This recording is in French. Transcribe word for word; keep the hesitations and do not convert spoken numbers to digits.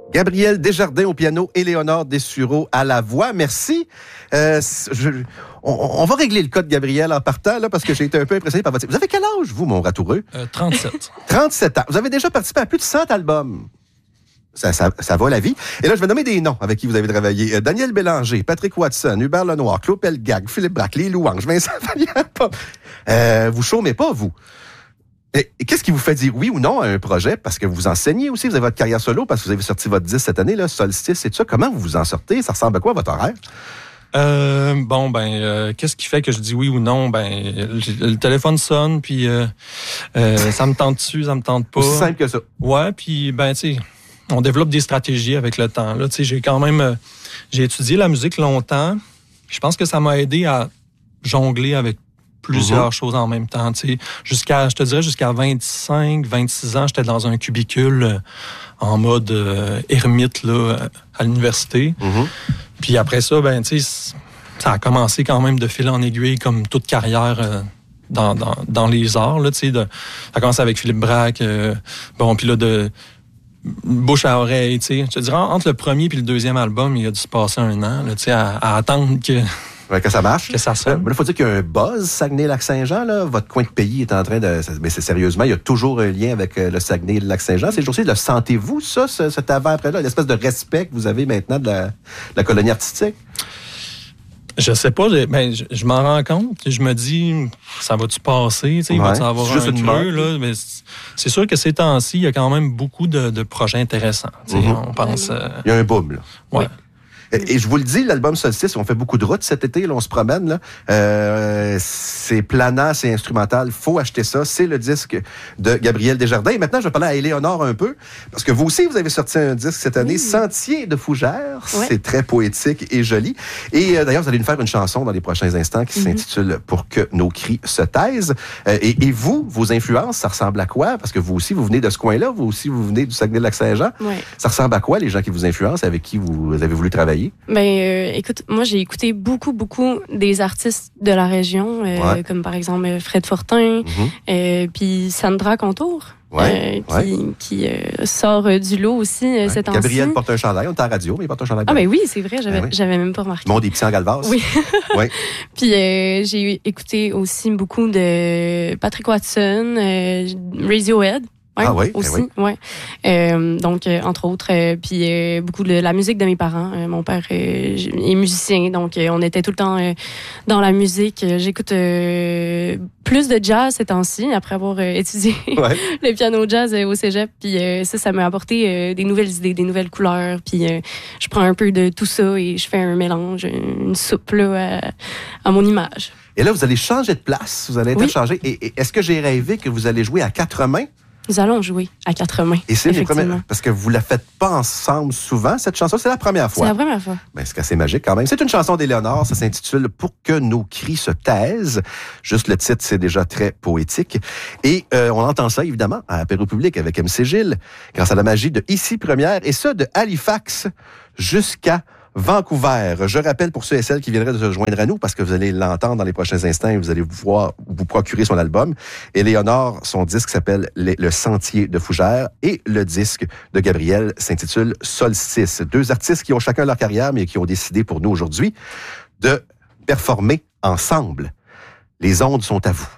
Gabriel Desjardins au piano et Léonore Dessureau à la voix. Merci. Euh, je, on, on va régler le cas de Gabriel en partant, là, parce que j'ai été un peu impressionné par votre... Vous avez quel âge, vous, mon ratoureux? Euh, trente-sept. trente-sept ans. Vous avez déjà participé à plus de cent albums. Ça, ça, ça va la vie. Et là, je vais nommer des noms avec qui vous avez travaillé. Euh, Daniel Bélanger, Patrick Watson, Hubert Lenoir, Claude Pelgag, Philippe Braque, Les Louanges, Vincent Vallière. Euh, vous chômez pas, vous. Et, et qu'est-ce qui vous fait dire oui ou non à un projet? Parce que vous enseignez aussi, vous avez votre carrière solo, parce que vous avez sorti votre disque cette année, là, Solstice et tout ça. Comment vous vous en sortez? Ça ressemble à quoi, votre horaire? Euh, bon, ben, euh, qu'est-ce qui fait que je dis oui ou non? Ben, le, le téléphone sonne, puis euh, euh, ça me tente dessus, ça me tente pas. Aussi simple que ça. Ouais, puis, ben, tu sais, on développe des stratégies avec le temps. Là, tu sais, j'ai quand même, euh, j'ai étudié la musique longtemps. Je pense que ça m'a aidé à jongler avec plusieurs mm-hmm. choses en même temps. Tu sais, jusqu'à, je te dirais, jusqu'à vingt-cinq, vingt-six ans, j'étais dans un cubicule euh, en mode euh, ermite là, à l'université. Mm-hmm. Puis après ça, ben, tu sais, ça a commencé quand même de fil en aiguille, comme toute carrière euh, dans, dans, dans les arts. Là, tu sais, de, ça a commencé avec Philippe Braque. Euh, bon, puis là, de bouche à oreille, tu sais. Je te dirais, entre le premier et le deuxième album, il a dû se passer un an, là, tu sais, à, à attendre que... Ouais, que ça marche. Que ça sonne. Mais là, il faut dire qu'il y a un buzz Saguenay-Lac-Saint-Jean, là. Votre coin de pays est en train de... Mais c'est sérieusement, il y a toujours un lien avec le Saguenay et le Lac-Saint-Jean. Ces jours-ci, le sentez-vous, ça, ce, cet avant-après-là, l'espèce de respect que vous avez maintenant de la, de la colonie artistique? Je sais pas, je, ben, je, je m'en rends compte. Je me dis, ça va-tu passer? Il ouais, va-tu avoir juste un une creux? Là? Mais c'est sûr que ces temps-ci, il y a quand même beaucoup de, de projets intéressants. Mm-hmm. On pense... Euh... Il y a un boom, là. Ouais. Oui. Et je vous le dis, l'album Solstice, on fait beaucoup de routes cet été, là, on se promène. Là. Euh, c'est planant, c'est instrumental, faut acheter ça. C'est le disque de Gabriel Desjardins. Et maintenant, je vais parler à Éléonore un peu, parce que vous aussi, vous avez sorti un disque cette année, mmh. Sentier de Fougères. Ouais. C'est très poétique et joli. Et euh, d'ailleurs, vous allez nous faire une chanson dans les prochains instants qui mmh. s'intitule « Pour que nos cris se taisent ». Euh, et, et vous, vos influences, ça ressemble à quoi? Parce que vous aussi, vous venez de ce coin-là, vous aussi, vous venez du Saguenay-Lac-Saint-Jean. Ouais. Ça ressemble à quoi, les gens qui vous influencent, avec qui vous avez voulu travailler? Ben, euh, écoute, moi, j'ai écouté beaucoup, beaucoup des artistes de la région, euh, ouais. comme par exemple Fred Fortin, mm-hmm. euh, puis Sandra Contour, ouais, euh, qui, ouais. qui euh, sort euh, du lot aussi euh, ouais. cette année. Gabriel porte un chandail, on est en radio, mais il porte un chandail. Ah, ben oui, c'est vrai, j'avais, ben oui. j'avais même pas remarqué. Mon des petits en galvas. Oui. ouais. Puis euh, j'ai écouté aussi beaucoup de Patrick Watson, euh, Radiohead. Ouais, ah oui, aussi, ben oui. ouais. Euh, donc euh, entre autres, euh, puis euh, beaucoup de la musique de mes parents. Euh, mon père euh, est musicien, donc euh, on était tout le temps euh, dans la musique. J'écoute euh, plus de jazz ces temps-ci après avoir euh, étudié ouais. le piano jazz euh, au cégep. Puis euh, ça, ça m'a apporté euh, des nouvelles idées, des nouvelles couleurs. Puis euh, je prends un peu de tout ça et je fais un mélange, une soupe là à, à mon image. Et là, vous allez changer de place, vous allez interchanger. Oui. Et, et est-ce que j'ai rêvé que vous allez jouer à quatre mains? Nous allons jouer à quatre mains. Et c'est les premières, parce que vous la faites pas ensemble souvent, cette chanson, c'est la première fois. C'est la première fois. Ben, c'est assez magique quand même. C'est une chanson d'Éléonore, ça s'intitule « Pour que nos cris se taisent ». Juste le titre, c'est déjà très poétique. Et euh, on entend ça, évidemment, à Apéro Public avec M C Gilles, grâce à la magie de Ici Première, et ça de Halifax jusqu'à Vancouver. Je rappelle pour ceux et celles qui viendraient de se joindre à nous, parce que vous allez l'entendre dans les prochains instants et vous allez pouvoir vous procurer son album. Éléonore, son disque s'appelle Le Sentier de Fougères et le disque de Gabriel s'intitule Solstice. Deux artistes qui ont chacun leur carrière, mais qui ont décidé pour nous aujourd'hui de performer ensemble. Les ondes sont à vous.